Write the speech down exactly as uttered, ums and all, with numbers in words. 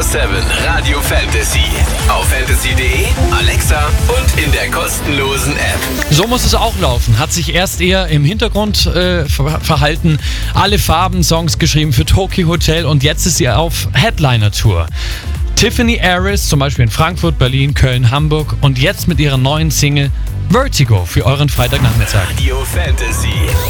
sieben Radio Fantasy. Auf fantasy punkt de, Alexa und in der kostenlosen App. So muss es auch laufen. Hat sich erst eher im Hintergrund äh, ver- verhalten. Alle Farben, Songs geschrieben für Tokyo Hotel und jetzt ist sie auf Headliner-Tour. Tiffany Harris, zum Beispiel in Frankfurt, Berlin, Köln, Hamburg und jetzt mit ihrer neuen Single Vertigo für euren Freitagnachmittag. Radio Fantasy.